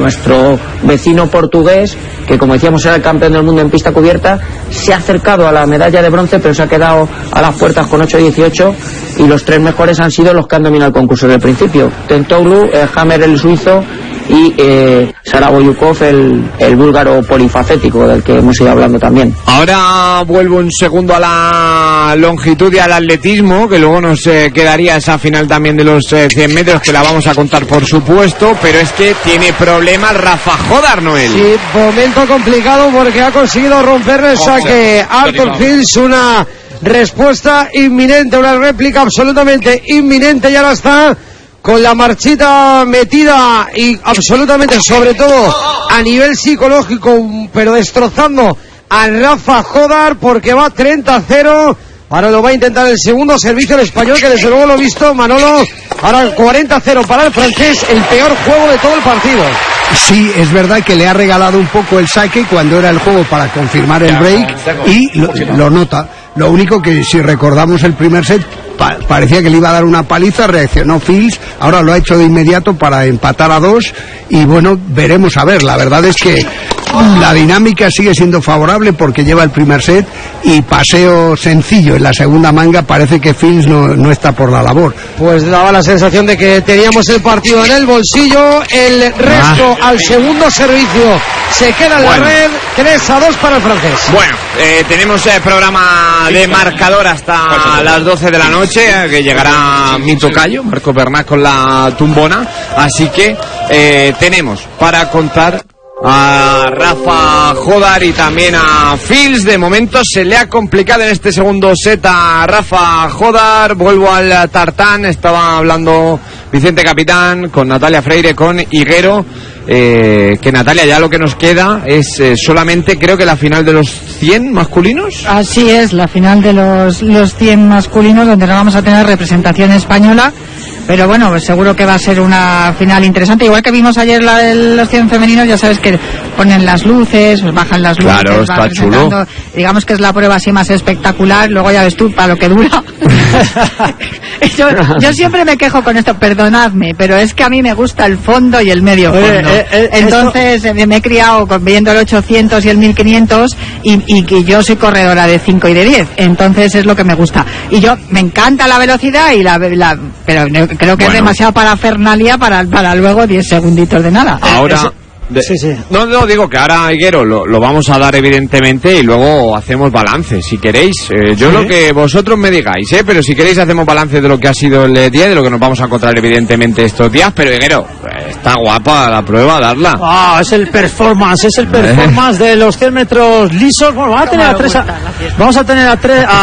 nuestro vecino portugués, que como decíamos era el campeón del mundo en pista cubierta, se ha acercado a la medalla de bronce, pero se ha quedado a las puertas con 8.18, y los 3 mejores han sido los que han dominado el concurso desde el principio: Tentoglou, Hammer el suizo y Saraboyukov el búlgaro polifacético del que hemos ido hablando también. Ahora vuelvo un segundo a la longitud y al atletismo, que luego nos quedaría esa final también de los 100 metros, que la vamos a contar por supuesto, pero es que tiene problemas Rafa Jodar, Noel. Sí, momento complicado porque ha conseguido romper el saque Arthur Fields, una respuesta inminente, una réplica absolutamente inminente, y ahora está con la marchita metida y absolutamente, sobre todo a nivel psicológico, pero destrozando a Rafa Jodar, porque va 30-0. Ahora lo va a intentar el segundo servicio el español, que desde luego lo he visto, Manolo. Ahora 40-0 para el francés, el peor juego de todo el partido. Sí, es verdad que le ha regalado un poco el saque cuando era el juego para confirmar el break, y lo nota. Lo único que, si recordamos el primer set, parecía que le iba a dar una paliza, reaccionó Fields, ahora lo ha hecho de inmediato para empatar a 2, y bueno, veremos a ver. La verdad es que la dinámica sigue siendo favorable porque lleva el primer set y paseo sencillo en la segunda manga. Parece que Fields no está por la labor. Pues daba la sensación de que teníamos el partido en el bolsillo. El resto al segundo servicio se queda en la red. 3-2 para el francés. Bueno, tenemos programa de marcador hasta las 12 de la noche, que llegará mi tocayo, Marco Bernat, con la tumbona. Así que tenemos para contar a Rafa Jodar y también a Fields. De momento se le ha complicado en este segundo set a Rafa Jodar. Vuelvo al tartán. Estaba hablando Vicente Capitán con Natalia Freire, con Higuero, que Natalia, ya lo que nos queda es solamente, creo que la final de los 100 masculinos. Así es, la final de los 100 masculinos, donde no vamos a tener representación española. Pero bueno, pues seguro que va a ser una final interesante. Igual que vimos ayer la de los 100 femeninos, ya sabes que ponen las luces, os bajan las luces. Claro, está chulo. Digamos que es la prueba así más espectacular. Luego ya ves tú para lo que dura. yo siempre me quejo con esto, perdonadme, pero es que a mí me gusta el fondo y el medio fondo. Entonces me he criado viendo el 800 y el 1500 y que yo soy corredora de 5 y de 10. Entonces es lo que me gusta. Y yo me encanta la velocidad pero creo que es demasiado parafernalia para luego 10 segunditos de nada. Ahora Sí. No, digo que ahora, Higuero, lo vamos a dar evidentemente, y luego hacemos balance, si queréis. Yo lo que vosotros me digáis, pero si queréis hacemos balance de lo que ha sido el día, de lo que nos vamos a encontrar evidentemente estos días. Pero, Higuero, está guapa la prueba, darla. Es el performance de los 100 metros lisos. Bueno, vamos a tener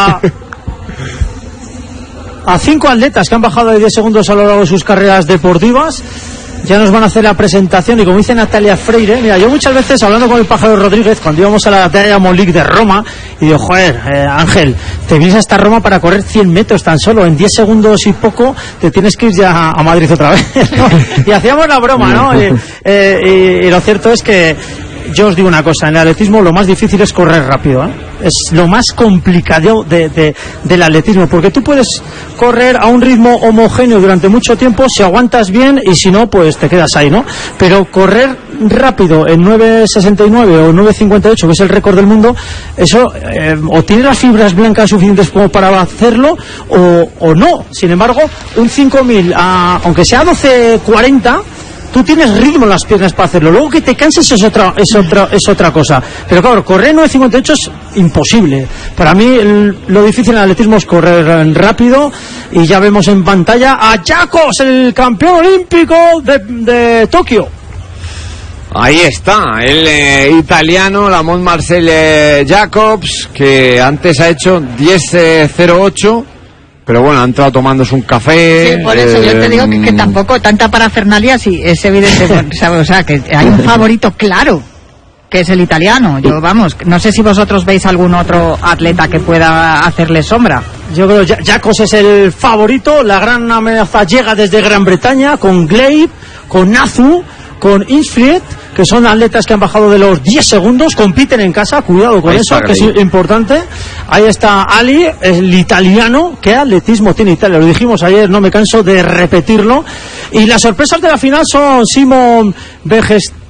a 5 atletas que han bajado de 10 segundos a lo largo de sus carreras deportivas. Ya nos van a hacer la presentación, y como dice Natalia Freire, mira, yo muchas veces hablando con el Pájaro Rodríguez, cuando íbamos a la Diamond League de Roma, y digo, joder, Ángel, te vienes hasta Roma para correr 100 metros tan solo, en 10 segundos y poco te tienes que ir ya a Madrid otra vez, ¿no? Y hacíamos la broma, ¿no? Y lo cierto es que yo os digo una cosa, en el atletismo lo más difícil es correr rápido, es lo más complicado del atletismo, porque tú puedes correr a un ritmo homogéneo durante mucho tiempo si aguantas bien, y si no, pues te quedas ahí, ¿no? Pero correr rápido en 9.69 o 9.58, que es el récord del mundo, eso o tiene las fibras blancas suficientes como para hacerlo, o no. Sin embargo, un 5.000 aunque sea 12.40, tú tienes ritmo en las piernas para hacerlo. Luego que te canses es otra cosa. Pero claro, correr 9.58 es imposible. Para mí lo difícil en el atletismo es correr rápido, y ya vemos en pantalla a Jacobs, el campeón olímpico de Tokio. Ahí está, el italiano, Lamont Marcel Jacobs, que antes ha hecho 10.08. Pero bueno, ha entrado tomándose un café. Sí, por eso yo te digo que tampoco tanta parafernalia, sí, es evidente. O sea, que hay un favorito claro, que es el italiano. Yo, vamos, no sé si vosotros veis algún otro atleta que pueda hacerle sombra. Yo creo que Jacobs es el favorito. La gran amenaza llega desde Gran Bretaña, con Glade, con Nazu, con Insfried, que son atletas que han bajado de los 10 segundos, compiten en casa, cuidado con eso, que es importante. Ahí está Ali, el italiano. ¿Qué atletismo tiene Italia? Lo dijimos ayer, no me canso de repetirlo. Y las sorpresas de la final son Simon